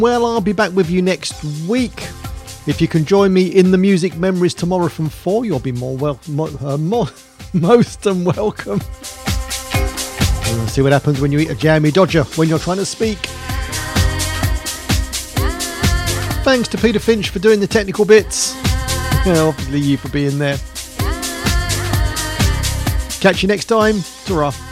Well, I'll be back with you next week. If you can join me in the Music Memories tomorrow from 4, you'll be most than welcome. We'll see what happens when you eat a jammy dodger when you're trying to speak. Thanks to Peter Finch for doing the technical bits. Obviously you for being there. Catch you next time. Ta-ra.